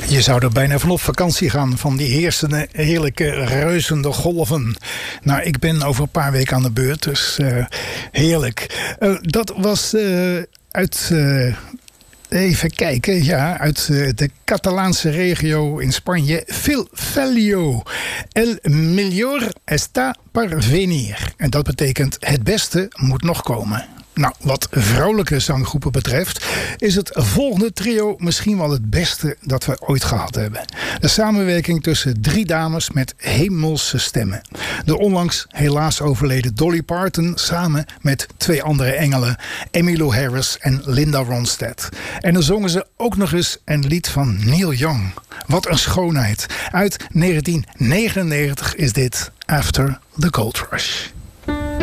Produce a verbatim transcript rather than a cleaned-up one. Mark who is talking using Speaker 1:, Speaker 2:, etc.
Speaker 1: Je zou er bijna van op vakantie gaan, van die heersende, heerlijke, reuzende golven. Nou, ik ben over een paar weken aan de beurt, dus uh, heerlijk. Uh, dat was uh, uit... Uh, Even kijken, ja, uit de Catalaanse regio in Spanje. Phil Fallio. El mejor está por venir. En dat betekent het beste moet nog komen. Nou, wat vrouwelijke zanggroepen betreft is het volgende trio misschien wel het beste dat we ooit gehad hebben. De samenwerking tussen drie dames met hemelse stemmen. De onlangs helaas overleden Dolly Parton samen met twee andere engelen, Emmylou Harris en Linda Ronstadt. En dan zongen ze ook nog eens een lied van Neil Young. Wat een schoonheid. Uit negentien negenennegentig is dit After the Gold Rush.